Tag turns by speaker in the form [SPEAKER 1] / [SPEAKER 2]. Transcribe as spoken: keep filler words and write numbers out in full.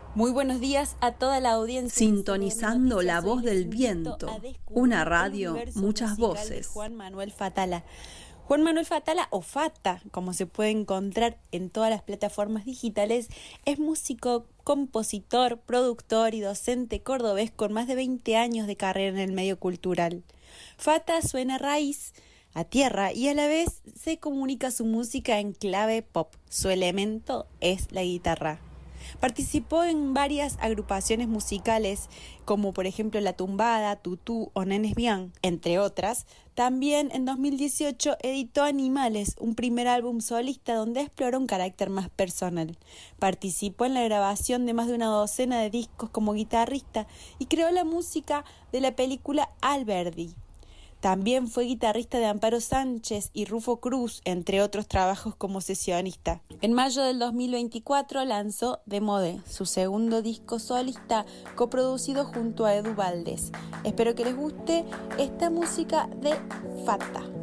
[SPEAKER 1] Muy buenos días a toda la audiencia.
[SPEAKER 2] Sintonizando la voz del viento, una radio, muchas voces.
[SPEAKER 1] Juan Manuel Fatala. Juan Manuel Fatala, o Fata, como se puede encontrar en todas las plataformas digitales, es músico, compositor, productor y docente cordobés con más de veinte años de carrera en el medio cultural. Fata suena a raíz, a tierra, y a la vez se comunica su música en clave pop. Su elemento es la guitarra. Participó en varias agrupaciones musicales, como por ejemplo La Tumbada, Tutú o Nenes Bian, entre otras. También en dos mil dieciocho editó Animales, un primer álbum solista donde explora un carácter más personal. Participó en la grabación de más de una docena de discos como guitarrista y creó la música de la película Alberdi. También fue guitarrista de Amparo Sánchez y Rufo Cruz, entre otros trabajos como sesionista. En mayo del dos mil veinticuatro lanzó De Mode, su segundo disco solista, coproducido junto a Edu Valdés. Espero que les guste esta música de Fata.